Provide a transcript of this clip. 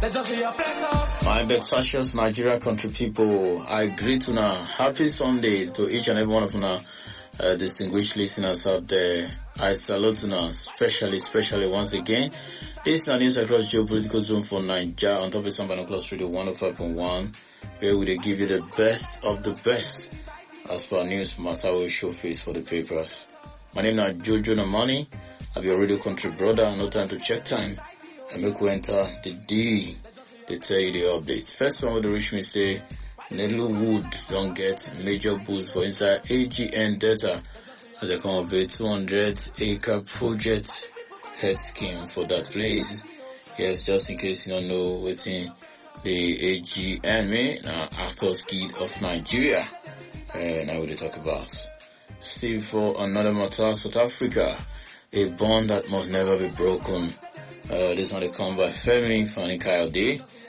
My Betfascious Nigeria country people, I greet una. Happy Sunday to each and every one of una distinguished listeners out there. I salute una, especially once again. This is news across geopolitical zone for Nigeria on top of some Binoculars Radio 105.1, where we give you the best of the best as per news matter we show face for the papers. My name is Jojo Namani. I'm your radio country brother. No time to check time. I make we enter the D. They tell you the updates. First one with the reach me say, Nedlu Wood don't get major boost for inside AGN data as they come up with 200-acre project head scheme for that place. Yes, just in case you don't know within the AGN mean, Actors Guild of Nigeria. Now we talk about. Still for another matter, South Africa, a bond that must never be broken. This one they come by Femi Fani Kayode.